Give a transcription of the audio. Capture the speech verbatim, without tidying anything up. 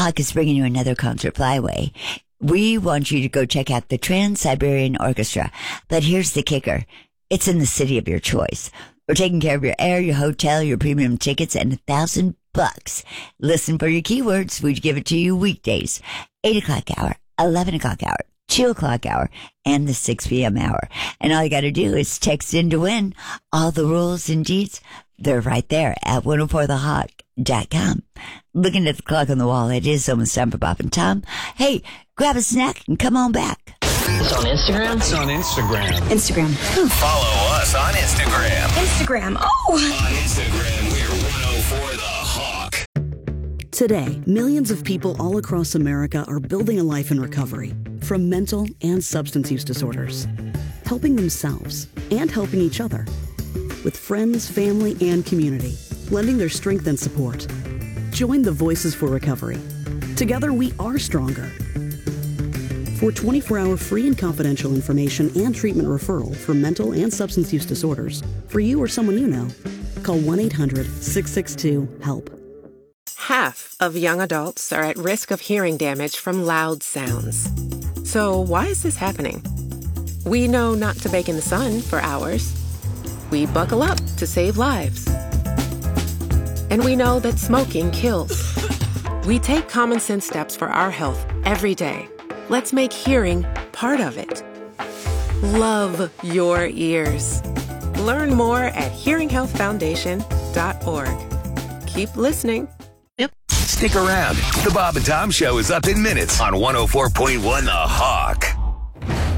Hawk is bringing you another concert flyway. We want you to go check out the Trans-Siberian Orchestra. But here's the kicker. It's in the city of your choice. We're taking care of your air, your hotel, your premium tickets, and a thousand bucks. Listen for your keywords. We give it to you weekdays. eight o'clock hour, eleven o'clock hour, two o'clock hour, and the six p.m. hour. And all you got to do is text in to win. All the rules and deeds, they're right there at one oh four the hawk dot com. Looking at the clock on the wall, it is almost time for Bob and Tom. Hey, grab a snack and come on back. It's on Instagram? It's on Instagram. Instagram. Follow us on Instagram. Instagram. Oh! On Instagram, we're one oh four the hawk. Today, millions of people all across America are building a life in recovery from mental and substance use disorders, helping themselves and helping each other with friends, family, and community, lending their strength and support. Join the Voices for Recovery. Together, we are stronger. For twenty-four hour free and confidential information and treatment referral for mental and substance use disorders, for you or someone you know, call one eight hundred six six two HELP. Half of young adults are at risk of hearing damage from loud sounds. So why is this happening? We know not to bake in the sun for hours. We buckle up to save lives. And we know that smoking kills. We take common sense steps for our health every day. Let's make hearing part of it. Love your ears. Learn more at hearing health foundation dot org. Keep listening. Yep. Stick around. The Bob and Tom Show is up in minutes on one oh four point one The Hawk.